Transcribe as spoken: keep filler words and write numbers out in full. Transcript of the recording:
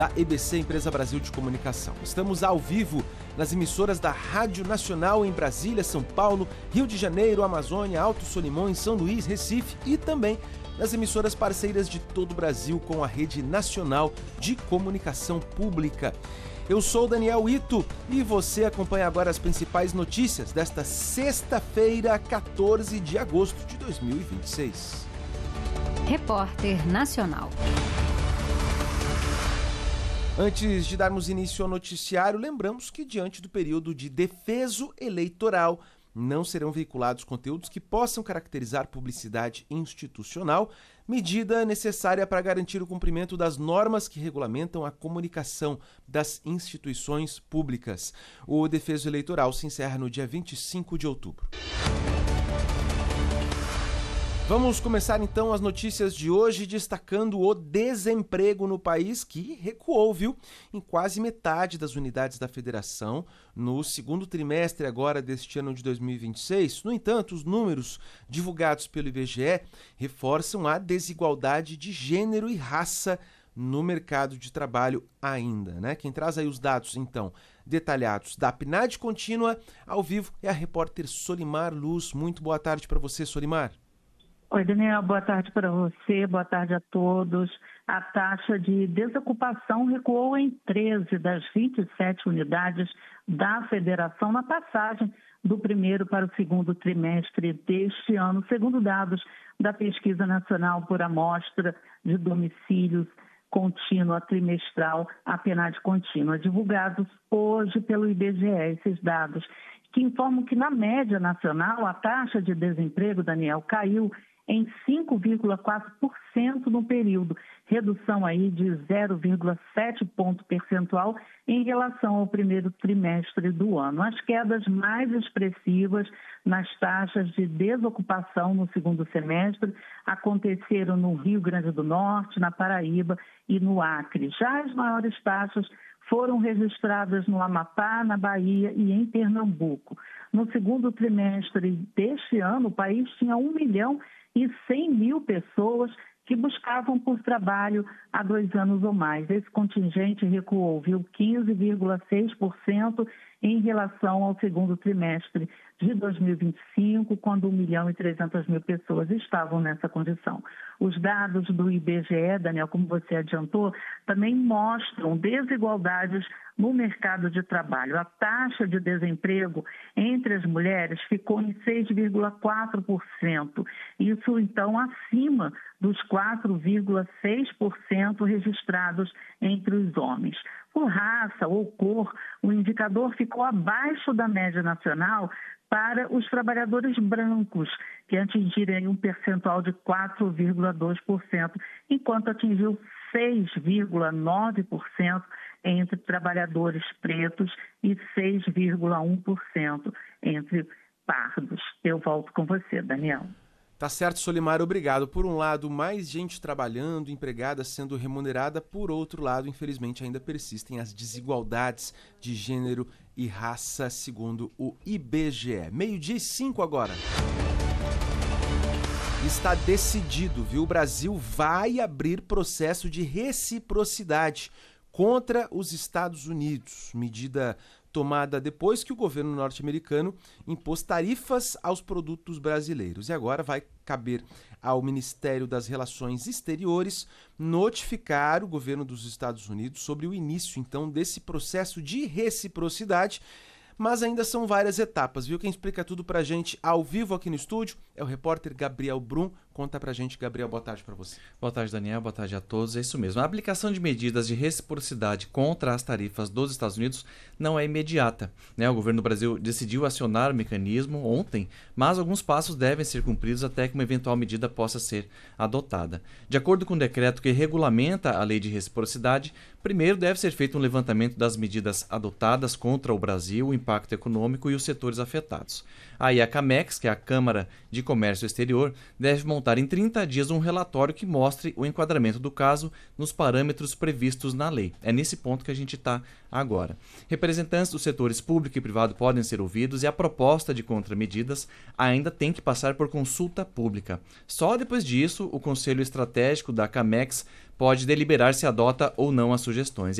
da E B C, Empresa Brasil de Comunicação. Estamos ao vivo nas emissoras da Rádio Nacional em Brasília, São Paulo, Rio de Janeiro, Amazônia, Alto Solimões, São Luís, Recife e também nas emissoras parceiras de todo o Brasil com a Rede Nacional de Comunicação Pública. Eu sou Daniel Ito e você acompanha agora as principais notícias desta sexta-feira, quatorze de agosto de dois mil e vinte e seis. Repórter Nacional. Antes de darmos início ao noticiário, lembramos que diante do período de defeso eleitoral, não serão veiculados conteúdos que possam caracterizar publicidade institucional, medida necessária para garantir o cumprimento das normas que regulamentam a comunicação das instituições públicas. O defeso eleitoral se encerra no dia vinte e cinco de outubro. Vamos começar então as notícias de hoje destacando o desemprego no país, que recuou, viu, em quase metade das unidades da federação no segundo trimestre agora deste ano de dois mil e vinte e seis. No entanto, os números divulgados pelo I B G E reforçam a desigualdade de gênero e raça no mercado de trabalho ainda, né? Quem traz aí os dados, então, detalhados da P N A D contínua ao vivo é a repórter Solimar Luz. Muito boa tarde para você, Solimar. Oi, Daniel, boa tarde para você, boa tarde a todos. A taxa de desocupação recuou em treze das vinte e sete unidades da federação na passagem do primeiro para o segundo trimestre deste ano, segundo dados da Pesquisa Nacional por Amostra de Domicílios Contínua Trimestral, a P N A D contínua, divulgados hoje pelo I B G E, esses dados, que informam que na média nacional a taxa de desemprego, Daniel, caiu em cinco vírgula quatro por cento no período, redução aí de zero vírgula sete ponto percentual em relação ao primeiro trimestre do ano. As quedas mais expressivas nas taxas de desocupação no segundo semestre aconteceram no Rio Grande do Norte, na Paraíba e no Acre. Já as maiores taxas foram registradas no Amapá, na Bahia e em Pernambuco. No segundo trimestre deste ano, o país tinha um milhão e cem mil pessoas que buscavam por trabalho há dois anos ou mais. Esse contingente recuou, viu, quinze vírgula seis por cento em relação ao segundo trimestre de dois mil e vinte e cinco, quando um milhão e trezentas mil pessoas estavam nessa condição. Os dados do I B G E, Daniel, como você adiantou, também mostram desigualdades no mercado de trabalho. A taxa de desemprego entre as mulheres ficou em seis vírgula quatro por cento. Isso, então, acima dos quatro vírgula seis por cento registrados entre os homens. Por raça ou cor, o indicador ficou abaixo da média nacional para os trabalhadores brancos, que atingiram um percentual de quatro vírgula dois por cento, enquanto atingiu seis vírgula nove por cento entre trabalhadores pretos e seis vírgula um por cento entre pardos. Eu volto com você, Daniel. Tá certo, Solimar, obrigado. Por um lado, mais gente trabalhando, empregada sendo remunerada. Por outro lado, infelizmente, ainda persistem as desigualdades de gênero e raça, segundo o I B G E. Meio-dia e cinco agora. Está decidido, viu? O Brasil vai abrir processo de reciprocidade contra os Estados Unidos, medida tomada depois que o governo norte-americano impôs tarifas aos produtos brasileiros. E agora vai caber ao Ministério das Relações Exteriores notificar o governo dos Estados Unidos sobre o início, então, desse processo de reciprocidade. Mas ainda são várias etapas, viu? Quem explica tudo pra gente ao vivo aqui no estúdio é o repórter Gabriel Brum. Conta pra gente, Gabriel, boa tarde pra você. Boa tarde, Daniel, boa tarde a todos. É isso mesmo. A aplicação de medidas de reciprocidade contra as tarifas dos Estados Unidos não é imediata, né? O governo do Brasil decidiu acionar o mecanismo ontem, mas alguns passos devem ser cumpridos até que uma eventual medida possa ser adotada. De acordo com o decreto que regulamenta a lei de reciprocidade, primeiro deve ser feito um levantamento das medidas adotadas contra o Brasil, o impacto econômico e os setores afetados. Aí a CAMEX, que é a Câmara de Comércio Exterior, deve montar apresentar em trinta dias um relatório que mostre o enquadramento do caso nos parâmetros previstos na lei. É nesse ponto que a gente está agora. Representantes dos setores público e privado podem ser ouvidos e a proposta de contramedidas ainda tem que passar por consulta pública. Só depois disso, o Conselho Estratégico da CAMEX pode deliberar se adota ou não as sugestões.